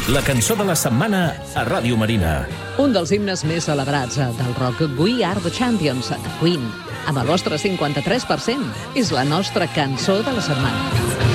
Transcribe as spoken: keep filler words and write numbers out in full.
La cançó de la setmana a Ràdio Marina. Un dels himnes més celebrats del rock, We Are the Champions, de Queen. Amb el vostre cinquanta-tres per cent, és la nostra cançó de la setmana.